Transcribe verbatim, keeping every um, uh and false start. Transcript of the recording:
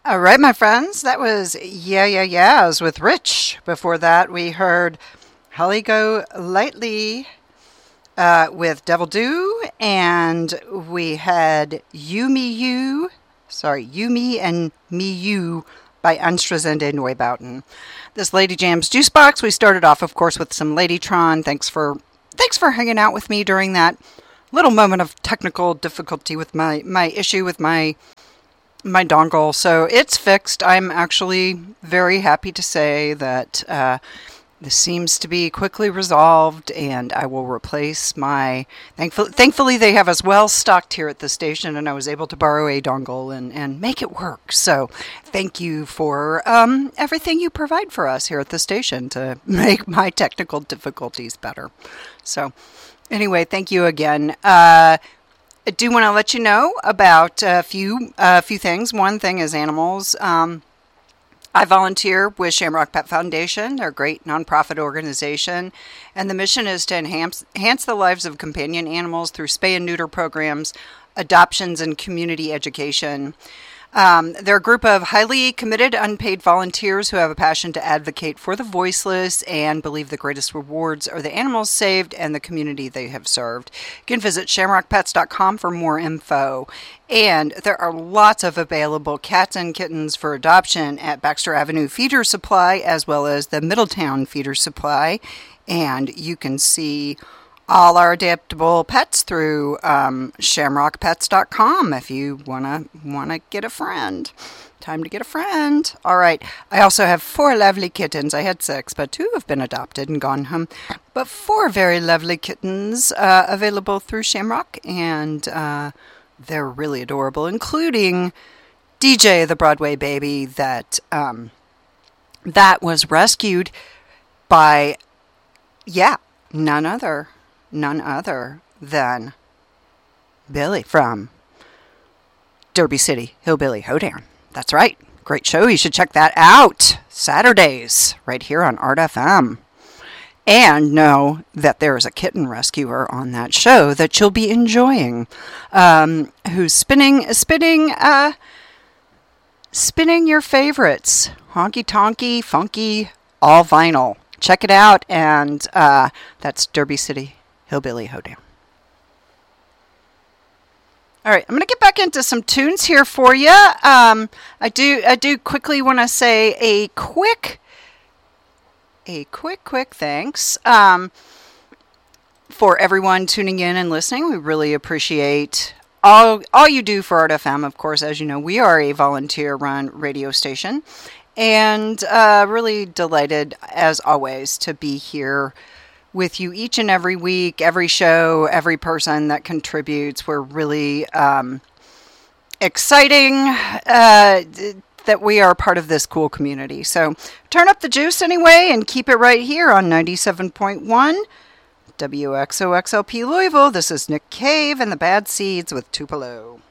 All right, my friends, that was Yeah Yeah Yeahs with Rich. Before that, we heard Holly Go Lightly uh, with Devil Do, and we had You Me You, sorry, You Me and Me You by Anstrazende Neubauten. This Lady Jams Juice Box, we started off, of course, with some Ladytron. Thanks for thanks for hanging out with me during that little moment of technical difficulty with my, my issue with my my dongle. So it's fixed. I'm actually very happy to say that uh, this seems to be quickly resolved, and I will replace my... Thankfully, thankfully they have us well stocked here at the station, and I was able to borrow a dongle and, and make it work. So thank you for um, everything you provide for us here at the station to make my technical difficulties better. So anyway, thank you again. Uh, I do want to let you know about a few a few things. One thing is animals. Um, I volunteer with Shamrock Pet Foundation. They're a great nonprofit organization, and the mission is to enhance, enhance the lives of companion animals through spay and neuter programs, adoptions, and community education. Um, they're a group of highly committed, unpaid volunteers who have a passion to advocate for the voiceless and believe the greatest rewards are the animals saved and the community they have served. You can visit shamrock pets dot com for more info. And there are lots of available cats and kittens for adoption at Baxter Avenue Feeder Supply as well as the Middletown Feeder Supply. And you can see all our adaptable pets through um, shamrock pets dot com if you wanna wanna get a friend. Time to get a friend. All right. I also have four lovely kittens. I had six, but two have been adopted and gone home. But four very lovely kittens uh, available through Shamrock, and uh, they're really adorable, including D J, the Broadway baby that um, that was rescued by, yeah, none other. None other than Billy from Derby City Hillbilly Hoedown. That's right. Great show. You should check that out. Saturdays, right here on Art F M. And know that there is a kitten rescuer on that show that you'll be enjoying, um, who's spinning, spinning, uh, spinning your favorites. Honky tonky, funky, all vinyl. Check it out. And uh, that's Derby City Hillbilly Hoedown. All right, I'm going to get back into some tunes here for you. Um, I do, I do quickly want to say a quick, a quick, quick thanks um, for everyone tuning in and listening. We really appreciate all all you do for Art F M. Of course, as you know, we are a volunteer-run radio station, and uh, really delighted, as always, to be here with you each and every week, every show, every person that contributes. We're really um, exciting uh, that we are part of this cool community. So turn up the juice anyway and keep it right here on ninety-seven point one W X O X L P Louisville. This is Nick Cave and the Bad Seeds with Tupelo.